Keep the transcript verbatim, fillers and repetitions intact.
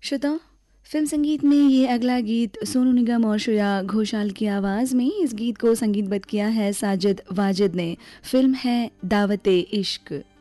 श्रोताओं, फिल्म संगीत में ये अगला गीत सोनू निगम और श्रेया घोषाल की आवाज़ में। इस गीत को संगीतबद्ध किया है साजिद वाजिद ने। फिल्म है दावते इश्क।